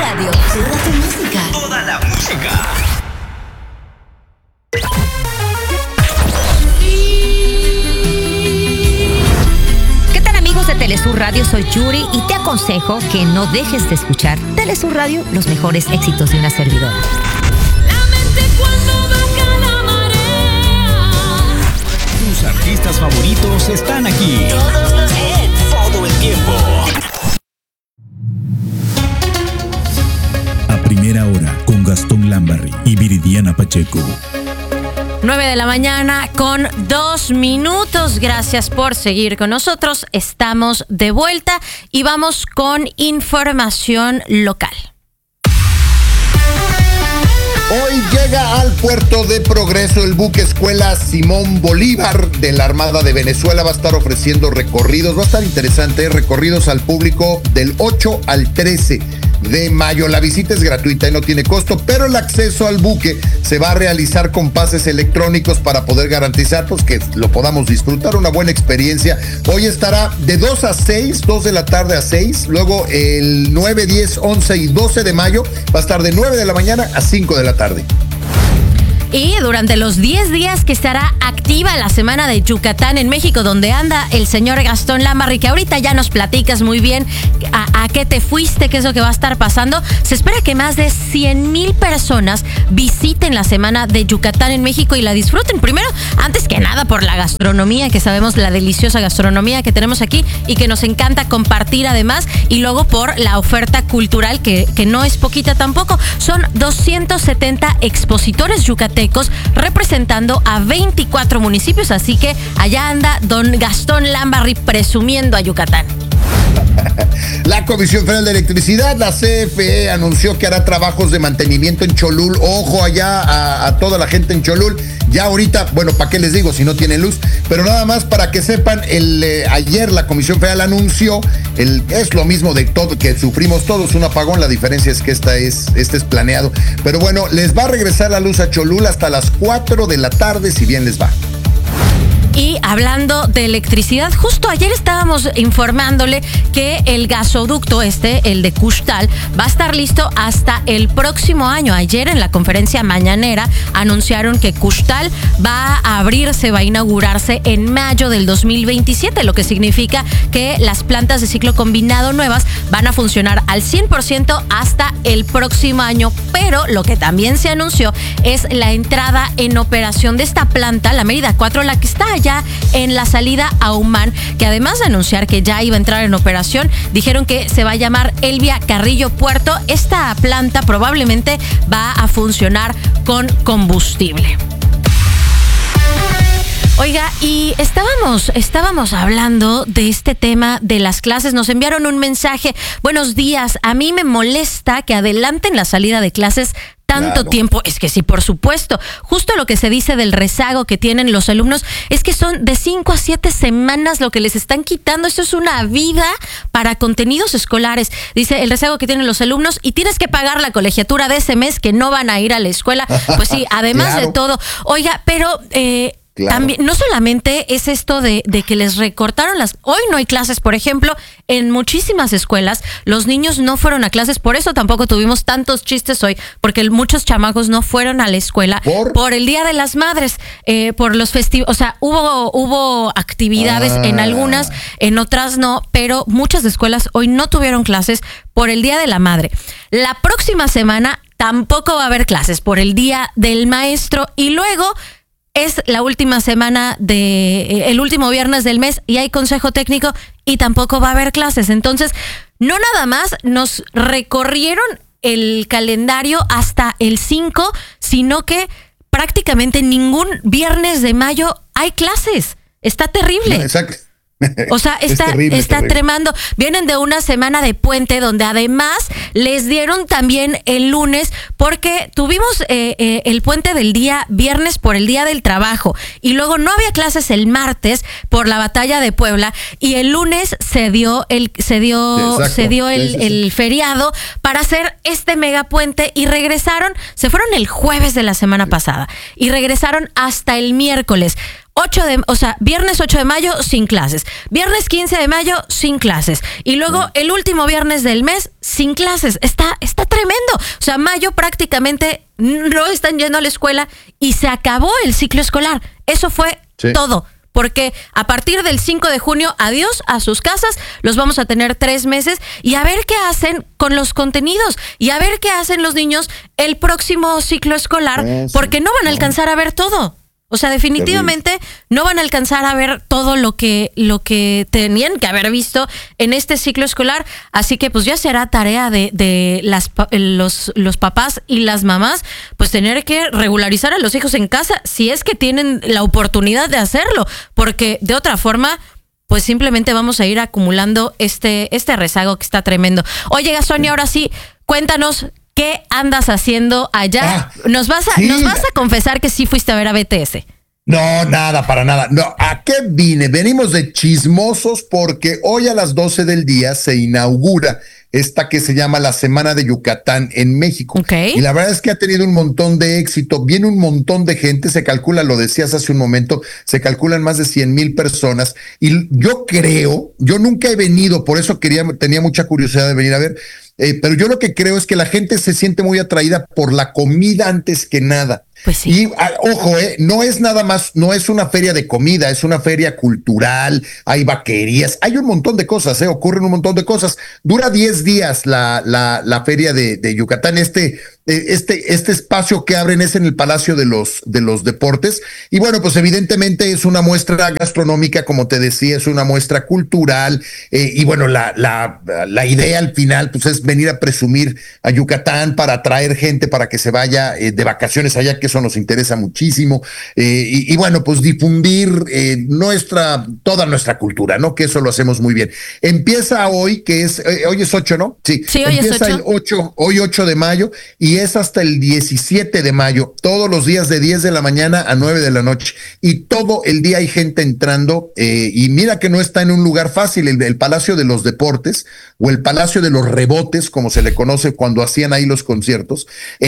Radio. Toda tu música. Toda la música. ¿Qué tal, amigos de Telesur Radio? Soy Yuri y te aconsejo que no dejes de escuchar Telesur Radio, los mejores éxitos de una servidora. Tus artistas favoritos están aquí. Todos los hits, todo el tiempo. A primera hora con Gastón Lambarri y Viridiana Pacheco. 9 de la mañana con 2 minutos. Gracias por seguir con nosotros. Estamos de vuelta y vamos con información local. Hoy llega al puerto de Progreso el buque escuela Simón Bolívar de la Armada de Venezuela. Va a estar ofreciendo recorridos, va a estar interesante, recorridos al público del 8 al 13 de mayo. La visita es gratuita y no tiene costo, pero el acceso al buque se va a realizar con pases electrónicos para poder garantizar pues, que lo podamos disfrutar, una buena experiencia. Hoy estará de 2 a 6, 2 de la tarde a 6, luego el 9, 10, 11 y 12 de mayo va a estar de 9 de la mañana a 5 de la tarde. Y durante los 10 días que estará activa la Semana de Yucatán en México, donde anda el señor Gastón Lambarri, que ahorita ya nos platicas muy bien a qué te fuiste, qué es lo que va a estar pasando. Se espera que más de 100,000 personas visiten la Semana de Yucatán en México y la disfruten. Primero, antes que nada, por la gastronomía, que sabemos la deliciosa gastronomía que tenemos aquí y que nos encanta compartir además. Y luego por la oferta cultural, que no es poquita tampoco. Son 270 expositores yucatecos representando a 24 municipios, así que allá anda don Gastón Lambarri presumiendo a Yucatán. La Comisión Federal de Electricidad, la CFE, anunció que hará trabajos de mantenimiento en Cholul. Ojo allá a toda la gente en Cholul. Ya ahorita, bueno, ¿para qué les digo si no tiene luz? Pero nada más para que sepan, ayer la Comisión Federal anunció, es lo mismo de todo que sufrimos todos, un apagón. La diferencia es que este es planeado. Pero bueno, les va a regresar la luz a Cholul hasta las 4 de la tarde, si bien les va. Y hablando de electricidad, justo ayer estábamos informándole que el gasoducto el de Kuxtal, va a estar listo hasta el próximo año. Ayer en la conferencia mañanera anunciaron que Kuxtal va a abrirse, va a inaugurarse en mayo del 2027, lo que significa que las plantas de ciclo combinado nuevas van a funcionar al 100% hasta el próximo año. Pero lo que también se anunció es la entrada en operación de esta planta, la Mérida 4, la que está ya en la salida a Humán, que además de anunciar que ya iba a entrar en operación, dijeron que se va a llamar Elvia Carrillo Puerto. Esta planta probablemente va a funcionar con combustible. Oiga, y estábamos hablando de este tema de las clases. Nos enviaron un mensaje. Buenos días, a mí me molesta que adelanten la salida de clases tanto tiempo. Es que sí, por supuesto. Justo lo que se dice del rezago que tienen los alumnos es que son de 5 a 7 semanas lo que les están quitando. Esto es una vida para contenidos escolares. Dice el rezago que tienen los alumnos y tienes que pagar la colegiatura de ese mes que no van a ir a la escuela. Pues sí, además de todo. Oiga, pero también, no solamente es esto de que les recortaron hoy no hay clases, por ejemplo, en muchísimas escuelas los niños no fueron a clases, por eso tampoco tuvimos tantos chistes hoy, porque muchos chamacos no fueron a la escuela por el Día de las Madres, por los festivos, o sea, hubo actividades en algunas, en otras no, pero muchas escuelas hoy no tuvieron clases por el Día de la Madre. La próxima semana tampoco va a haber clases por el Día del Maestro y luego es la última semana el último viernes del mes y hay consejo técnico y tampoco va a haber clases. Entonces, no nada más nos recorrieron el calendario hasta el 5, sino que prácticamente ningún viernes de mayo hay clases. Está terrible. No, exacto. O sea, está tremendo. Vienen de una semana de puente donde además les dieron también el lunes porque tuvimos el puente del día viernes por el Día del Trabajo y luego no había clases el martes por la batalla de Puebla y el lunes se dio el feriado para hacer este megapuente y se fueron el jueves de la semana pasada y regresaron hasta el miércoles. viernes 8 de mayo sin clases, viernes 15 de mayo sin clases y luego el último viernes del mes sin clases. Está tremendo. O sea, mayo prácticamente no están yendo a la escuela y se acabó el ciclo escolar. Eso fue todo. Porque a partir del 5 de junio, adiós a sus casas, los vamos a tener 3 meses y a ver qué hacen con los contenidos y a ver qué hacen los niños el próximo ciclo escolar, porque no van a alcanzar a ver todo. O sea, definitivamente no van a alcanzar a ver todo lo que tenían que haber visto en este ciclo escolar. Así que pues ya será tarea de los papás y las mamás, pues tener que regularizar a los hijos en casa si es que tienen la oportunidad de hacerlo. Porque de otra forma, pues simplemente vamos a ir acumulando este rezago que está tremendo. Oye, Gastón, y ahora sí, cuéntanos, ¿qué andas haciendo allá? ¿Nos vas a confesar que sí fuiste a ver a BTS? No, nada, para nada. No, ¿a qué vine? Venimos de chismosos porque hoy a las 12 del día se inaugura esta que se llama la Semana de Yucatán en México. Okay. Y la verdad es que ha tenido un montón de éxito, viene un montón de gente, se calcula, lo decías hace un momento, se calculan más de 100,000 personas. Y yo nunca he venido, por eso tenía mucha curiosidad de venir a ver, pero yo lo que creo es que la gente se siente muy atraída por la comida antes que nada. Pues sí. Y ojo, no es nada más, no es una feria de comida, es una feria cultural, hay vaquerías, hay un montón de cosas, ocurren un montón de cosas. Dura 10 días la feria de Yucatán. Este espacio que abren es en el Palacio de los Deportes. Y bueno, pues evidentemente es una muestra gastronómica, como te decía, es una muestra cultural. Y bueno, la idea al final pues es venir a presumir a Yucatán para atraer gente para que se vaya de vacaciones allá, que eso nos interesa muchísimo. Y bueno, pues difundir toda nuestra cultura, ¿no? Que eso lo hacemos muy bien. Empieza hoy, hoy es 8, ¿no? Sí, hoy empieza es 8. Hoy 8 de mayo y es hasta el 17 de mayo, todos los días de 10 de la mañana a 9 de la noche. Y todo el día hay gente entrando y mira que no está en un lugar fácil, el Palacio de los Deportes o el Palacio de los Rebotes, como se le conoce cuando hacían ahí los conciertos.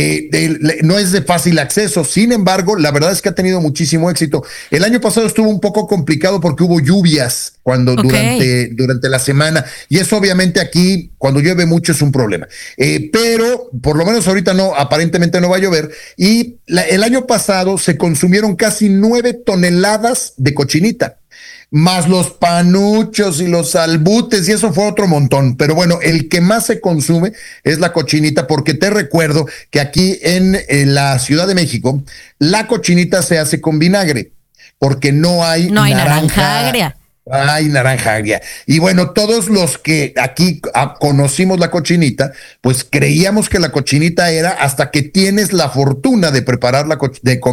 No es de fácil acceso. Sin embargo, la verdad es que ha tenido muchísimo éxito. El año pasado estuvo un poco complicado porque hubo lluvias durante la semana y eso obviamente aquí cuando llueve mucho es un problema. Pero por lo menos ahorita aparentemente no va a llover y el año pasado se consumieron casi 9 toneladas de cochinita, más los panuchos y los albutes, y eso fue otro montón. Pero bueno, el que más se consume es la cochinita, porque te recuerdo que aquí en la Ciudad de México, la cochinita se hace con vinagre, porque no hay naranja agria. Hay naranja agria. Y bueno, todos los que aquí conocimos la cochinita, pues creíamos que la cochinita era hasta que tienes la fortuna de preparar la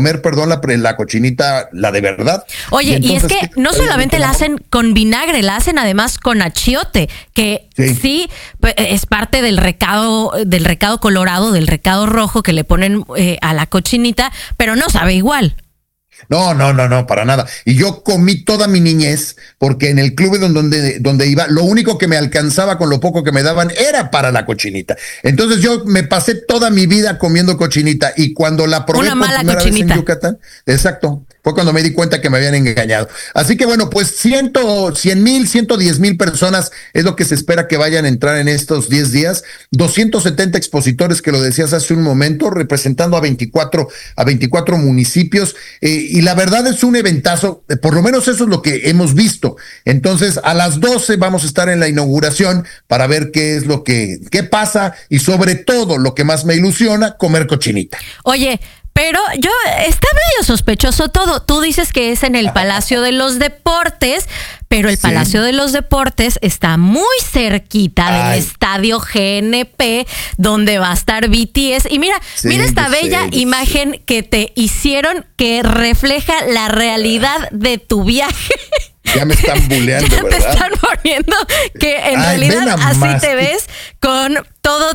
cochinita, la de verdad. Oye, y es que no solamente la hacen con vinagre, la hacen además con achiote, que sí es parte del recado colorado, del recado rojo que le ponen a la cochinita, pero no sabe igual. No, para nada. Y yo comí toda mi niñez porque en el club donde iba, lo único que me alcanzaba con lo poco que me daban era para la cochinita. Entonces yo me pasé toda mi vida comiendo cochinita y cuando la probé por primera vez en Yucatán, exacto, fue cuando me di cuenta que me habían engañado. Así que bueno, pues 100,000, 110,000 personas es lo que se espera que vayan a entrar en estos 10 días. 270 expositores, que lo decías hace un momento, representando a 24 municipios. Y la verdad es un eventazo, por lo menos eso es lo que hemos visto. Entonces, a las 12 vamos a estar en la inauguración para ver qué pasa y sobre todo, lo que más me ilusiona, comer cochinita. Oye, pero está medio sospechoso todo. Tú dices que es en el Palacio de los Deportes, pero el Palacio de los Deportes está muy cerquita del estadio GNP, donde va a estar BTS. Y mira esta bella imagen que te hicieron que refleja la realidad de tu viaje. Ya me están buleando, ¿verdad? Te están poniendo que en realidad así te ves con toda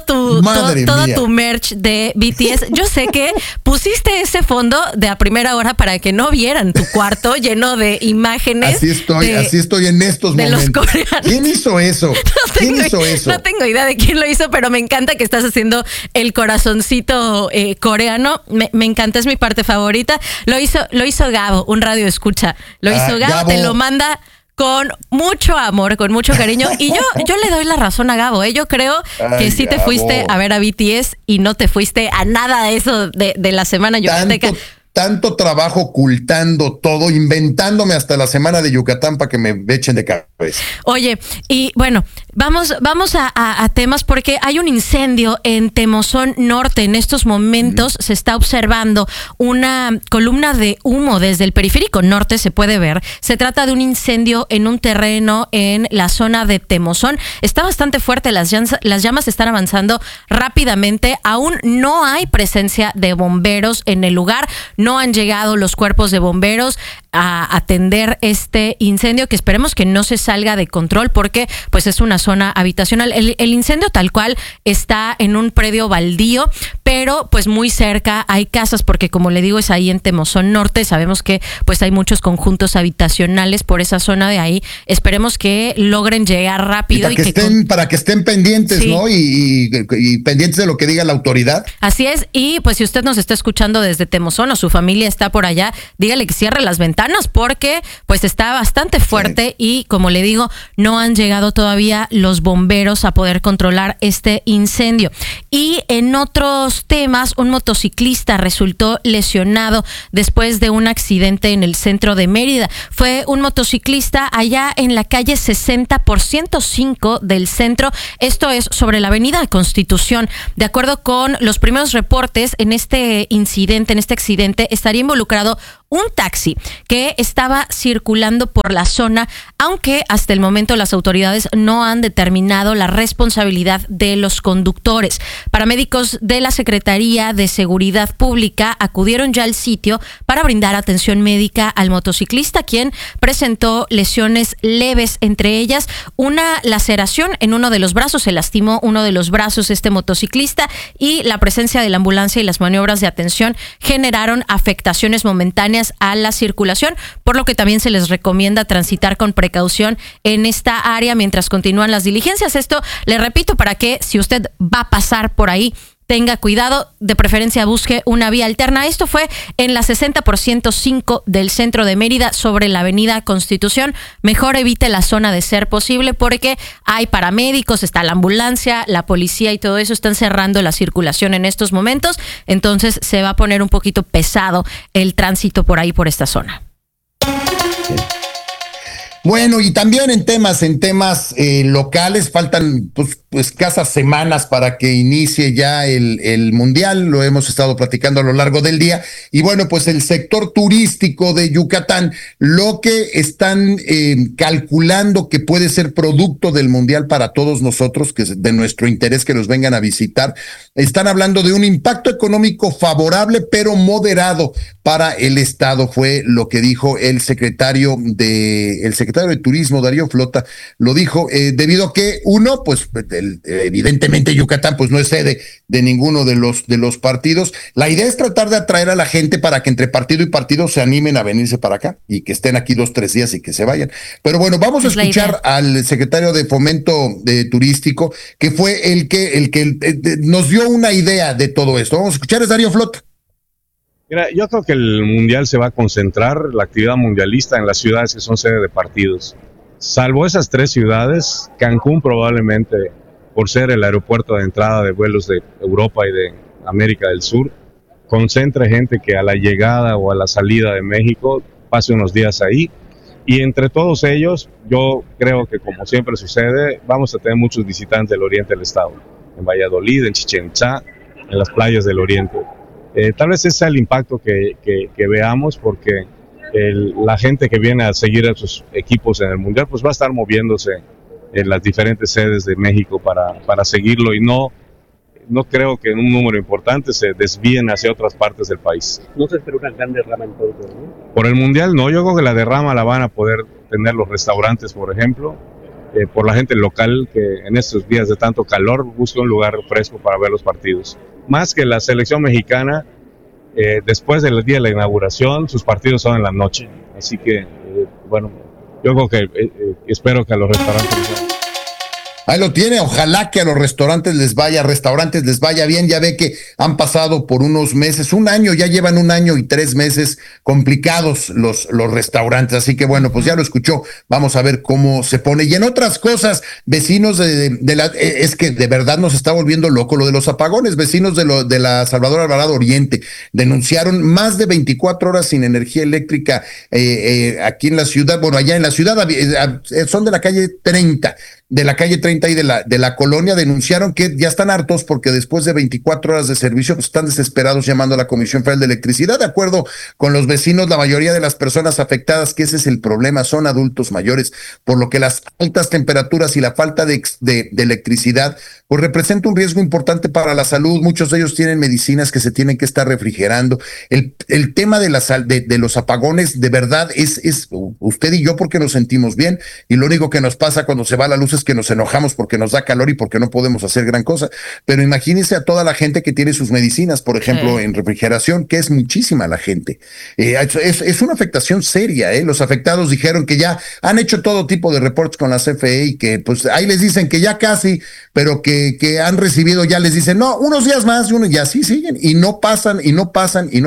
tu merch de BTS. Yo sé que pusiste ese fondo de a primera hora para que no vieran tu cuarto lleno de imágenes. Así estoy en estos momentos. Los coreanos. ¿Quién hizo eso? No tengo idea de quién lo hizo, pero me encanta que estás haciendo el corazoncito coreano. Me encanta, es mi parte favorita. Lo hizo Gabo, un radio escucha. Lo hizo Gabo, te lo manda con mucho amor, con mucho cariño. Y yo le doy la razón a Gabo, ¿eh? Yo creo que sí te fuiste a ver a BTS y no te fuiste a nada de eso de la semana yucateca. Tanto trabajo ocultando todo, inventándome hasta la semana de Yucatán para que me echen de cabeza. Oye, y bueno, vamos a temas porque hay un incendio en Temozón Norte. En estos momentos se está observando una columna de humo desde el periférico norte, se puede ver. Se trata de un incendio en un terreno en la zona de Temozón. Está bastante fuerte, las llamas están avanzando rápidamente. Aún no hay presencia de bomberos en el lugar. No han llegado los cuerpos de bomberos a atender este incendio, que esperemos que no se salga de control porque pues es una zona habitacional. El incendio tal cual está en un predio baldío, pero pues muy cerca hay casas, porque como le digo es ahí en Temozón Norte. Sabemos que pues hay muchos conjuntos habitacionales por esa zona de ahí. Esperemos que logren llegar rápido para que estén pendientes, sí, ¿no? Y pendientes de lo que diga la autoridad. Así es. Y pues si usted nos está escuchando desde Temozón o su familia está por allá, dígale que cierre las ventanas porque pues está bastante fuerte, sí. Y como le digo, no han llegado todavía los bomberos a poder controlar este incendio. Y en otros temas, un motociclista resultó lesionado después de un accidente en el centro de Mérida. Fue un motociclista allá en la calle 60 por 105 del centro. Esto es sobre la avenida Constitución. De acuerdo con los primeros reportes, en este accidente estaría involucrado un taxi que estaba circulando por la zona, aunque hasta el momento las autoridades no han determinado la responsabilidad de los conductores. Paramédicos de la Secretaría de Seguridad Pública acudieron ya al sitio para brindar atención médica al motociclista, quien presentó lesiones leves, entre ellas una laceración en uno de los brazos. Se lastimó uno de los brazos este motociclista, y la presencia de la ambulancia y las maniobras de atención generaron afectaciones momentáneas a la circulación, por lo que también se les recomienda transitar con precaución en esta área mientras continúan las diligencias. Esto, le repito, para que si usted va a pasar por ahí, tenga cuidado, de preferencia busque una vía alterna. Esto fue en la 60 por 105 del centro de Mérida, sobre la avenida Constitución. Mejor evite la zona de ser posible porque hay paramédicos, está la ambulancia, la policía y todo eso. Están cerrando la circulación en estos momentos, entonces se va a poner un poquito pesado el tránsito por ahí, por esta zona. Bueno, y también en temas locales, faltan pues escasas semanas para que inicie ya el Mundial. Lo hemos estado platicando a lo largo del día. Y bueno, pues el sector turístico de Yucatán, lo que están calculando que puede ser producto del Mundial para todos nosotros, que es de nuestro interés que nos vengan a visitar, están hablando de un impacto económico favorable, pero moderado para el Estado. Fue lo que dijo el secretario de Turismo, Darío Flota. Lo dijo debido a que uno, pues evidentemente Yucatán pues no es sede de ninguno de los partidos. La idea es tratar de atraer a la gente para que entre partido y partido se animen a venirse para acá y que estén aquí 2-3 días y que se vayan. Pero bueno, vamos a escuchar al secretario de Fomento Turístico, que fue el que nos dio una idea de todo esto. Vamos a escuchar, es Darío Flota. Mira, yo creo que el Mundial se va a concentrar, la actividad mundialista, en las ciudades que son sede de partidos. Salvo esas 3 ciudades, Cancún probablemente, por ser el aeropuerto de entrada de vuelos de Europa y de América del Sur, concentre gente que a la llegada o a la salida de México pase unos días ahí. Y entre todos ellos, yo creo que, como siempre sucede, vamos a tener muchos visitantes del oriente del estado, en Valladolid, en Chichén Itzá, en las playas del oriente. Tal vez ese sea el impacto que veamos, porque la gente que viene a seguir a sus equipos en el Mundial pues va a estar moviéndose en las diferentes sedes de México para seguirlo, y no creo que en un número importante se desvíen hacia otras partes del país. ¿No se espera una gran derrama en todo el mundo? Por el Mundial no, yo creo que la derrama la van a poder tener los restaurantes, por ejemplo. por la gente local que en estos días de tanto calor busca un lugar fresco para ver los partidos. Más que la selección mexicana, después del día de la inauguración, sus partidos son en la noche. Así que, bueno, yo creo que espero que a los restaurantes... Ahí lo tiene, ojalá que a los restaurantes les vaya bien. Ya ve que han pasado por unos meses, un año, ya llevan 1 año y 3 meses complicados los restaurantes. Así que bueno, pues ya lo escuchó, vamos a ver cómo se pone. Y en otras cosas, vecinos es que de verdad nos está volviendo loco lo de los apagones. Vecinos de la Salvador Alvarado Oriente denunciaron más de 24 horas sin energía eléctrica aquí en la ciudad. Bueno, allá en la ciudad son de la calle 30. De la calle 30 y de la colonia, denunciaron que ya están hartos porque después de 24 horas de servicio pues están desesperados llamando a la Comisión Federal de Electricidad. De acuerdo con los vecinos, la mayoría de las personas afectadas, que ese es el problema, son adultos mayores, por lo que las altas temperaturas y la falta de electricidad pues representa un riesgo importante para la salud. Muchos de ellos tienen medicinas que se tienen que estar refrigerando. El tema de los apagones de verdad es usted y yo porque nos sentimos bien, y lo único que nos pasa cuando se va la luz es que nos enojamos porque nos da calor y porque no podemos hacer gran cosa. Pero imagínense a toda la gente que tiene sus medicinas, por ejemplo, en refrigeración, que es muchísima la gente. Es una afectación seria. Los afectados dijeron que ya han hecho todo tipo de reportes con la CFE y que pues ahí les dicen que ya casi, pero que han recibido, ya les dicen, no, unos días más, y así siguen, y no pasan, y no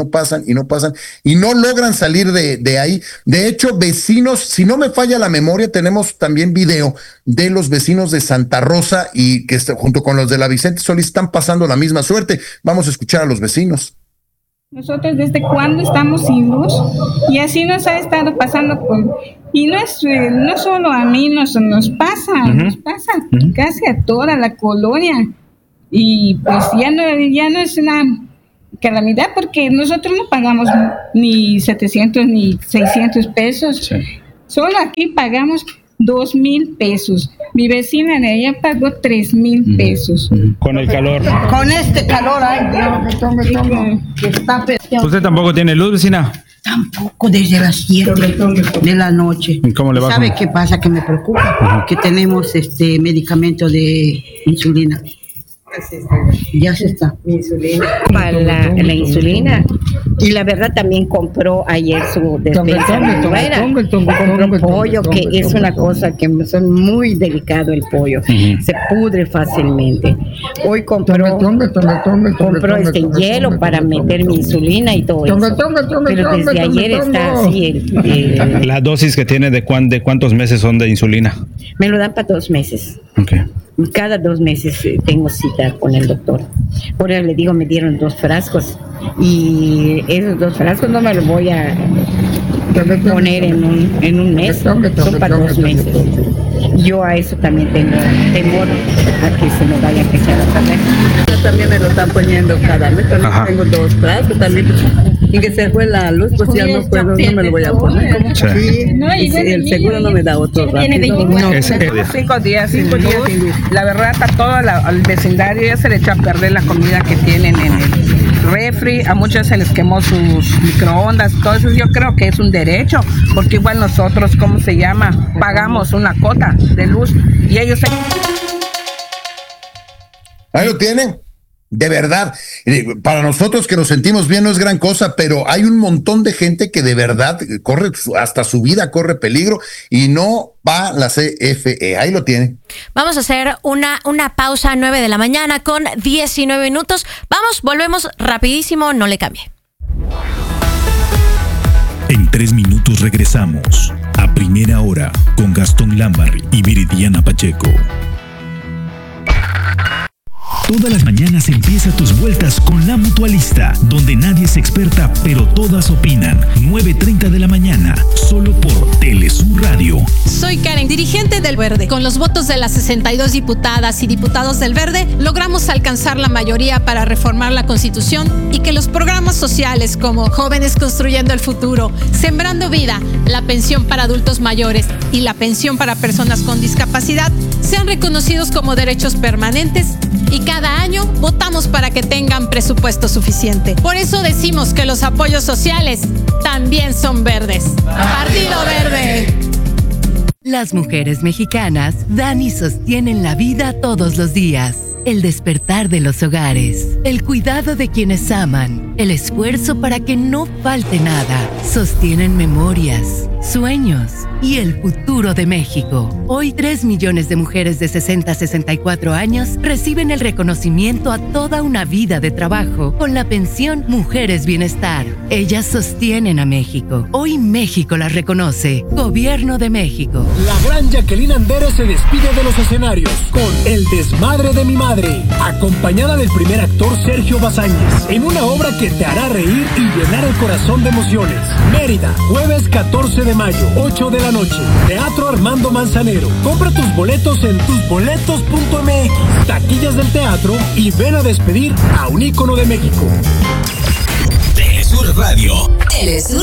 logran salir de ahí. De hecho, vecinos, si no me falla la memoria, tenemos también video de los vecinos de Santa Rosa y que junto con los de la Vicente Solís están pasando la misma suerte. Vamos a escuchar a los vecinos. Nosotros desde cuando estamos sin luz y así nos ha estado pasando y no solo a mí, nos pasa casi a toda la colonia, y pues ya no es una calamidad porque nosotros no pagamos ni 700 ni 600 pesos, sí. Solo aquí pagamos 2,000 pesos. Mi vecina de ella pagó 3,000 pesos. Con el calor. Con este calor, que está pesado. ¿Usted tampoco tiene luz, vecina? Tampoco, desde las 7 de la noche. ¿Cómo le va? ¿Sabe qué pasa? Que me preocupa. Que tenemos medicamento de insulina. Ya se está. Para la insulina. Y la verdad también compró ayer su despensa. Compró pollo, que es una cosa que son muy delicado el pollo. Se pudre fácilmente. Hoy compró hielo para meter mi insulina y todo eso. Pero desde ayer está así. La dosis que tiene de cuántos meses son de insulina. Me lo dan para 2 meses. Okay. Cada 2 meses tengo cita con el doctor. Por eso le digo, me dieron 2 frascos y esos 2 frascos no me los voy a poner en un mes, son para 2 meses. Yo a eso también tengo temor a que se me vaya a echar a perder. También me lo están poniendo cada mes, también tengo 2 frascos también. Y que se fue la luz, pues ya no puedo, no me lo voy a poner. Sí. Y el seguro no me da otro rápido. No, 5 días sin luz. La verdad, a todo el vecindario ya se le echó a perder la comida que tienen en el refri. A muchos se les quemó sus microondas, todo eso. Yo creo que es un derecho, porque igual nosotros, ¿cómo se llama? Pagamos una cuota de luz y ellos... Ahí lo tienen. De verdad, para nosotros que nos sentimos bien no es gran cosa, pero hay un montón de gente que de verdad corre, hasta su vida corre peligro y no va la CFE. Ahí lo tienen. Vamos a hacer una pausa a 9 de la mañana con 19 minutos. Volvemos rapidísimo, no le cambie. En 3 minutos regresamos a Primera Hora con Gastón Lambarri y Viridiana Pacheco. Todas las mañanas empieza tus vueltas con La Mutualista, donde nadie es experta, pero todas opinan. 9:30 de la mañana, solo por Telesur Radio. Soy Karen, dirigente del Verde. Con los votos de las 62 diputadas y diputados del Verde, logramos alcanzar la mayoría para reformar la Constitución y que los programas sociales como Jóvenes Construyendo el Futuro, Sembrando Vida, la pensión para adultos mayores y la pensión para personas con discapacidad sean reconocidos como derechos permanentes, y cada año votamos para que tengan presupuesto suficiente. Por eso decimos que los apoyos sociales también son verdes. ¡Partido Verde! Las mujeres mexicanas dan y sostienen la vida todos los días. El despertar de los hogares, el cuidado de quienes aman, el esfuerzo para que no falte nada, sostienen memorias, sueños y el futuro de México. Hoy 3 millones de mujeres de 60 a 64 años reciben el reconocimiento a toda una vida de trabajo con la pensión Mujeres Bienestar. Ellas sostienen a México. Hoy México las reconoce. Gobierno de México. La gran Jacqueline Andere se despide de los escenarios con El desmadre de mi madre, acompañada del primer actor Sergio Bazáñez, en una obra que te hará reír y llenar el corazón de emociones. Mérida, jueves 14 de mayo, 8 de la noche. Teatro Armando Manzanero. Compra tus boletos en tusboletos.mx, taquillas del teatro y ven a despedir a un ícono de México. Telesur Radio. Telesur